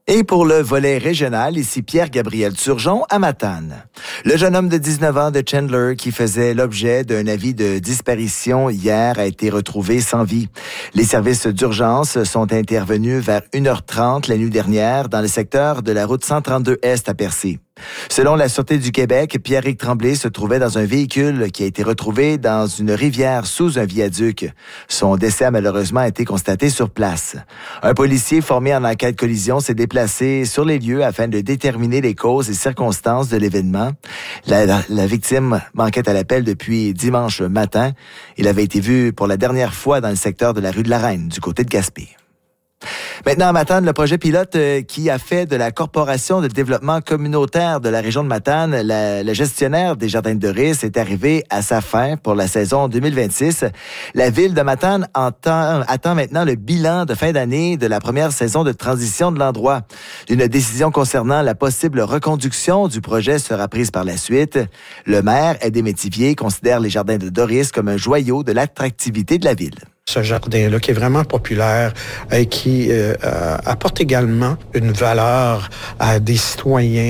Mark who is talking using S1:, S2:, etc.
S1: Et pour le volet régional, ici Pierre-Gabriel Turgeon à Matane. Le jeune homme de 19 ans de Chandler qui faisait l'objet d'un avis de disparition hier a été retrouvé sans vie. Les services d'urgence sont intervenus vers 1h30 la nuit dernière dans le secteur de la route 132 Est à Percé. Selon la Sûreté du Québec, Pierre-Éric Tremblay se trouvait dans un véhicule qui a été retrouvé dans une rivière sous un viaduc. Son décès a malheureusement été constaté sur place. Un policier formé en enquête collision s'est déplacé sur les lieux afin de déterminer les causes et circonstances de l'événement. La victime manquait à l'appel depuis dimanche matin. Il avait été vu pour la dernière fois dans le secteur de la rue de la Reine, du côté de Gaspé. Maintenant, à Matane, le projet pilote qui a fait de la Corporation de développement communautaire de la région de Matane la gestionnaire des Jardins de Doris est arrivé à sa fin pour la saison 2026. La ville de Matane attend maintenant le bilan de fin d'année de la première saison de transition de l'endroit. Une décision concernant la possible reconduction du projet sera prise par la suite. Le maire, Aidé Métivier, considère les Jardins de Doris comme un joyau de l'attractivité de la ville.
S2: Ce jardin-là qui est vraiment populaire et qui apporte également une valeur à des citoyens